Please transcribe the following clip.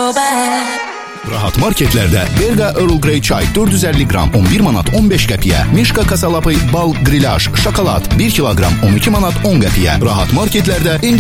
Rahat marketlərdə Berqa Earl Grey çay 450 qram 11 manat 15 qəpiyə, Mişka kasalapı bal, qrilaj, şokolad 1 kiloqram 12 manat 10 qəpiyə. Rahat marketlərdə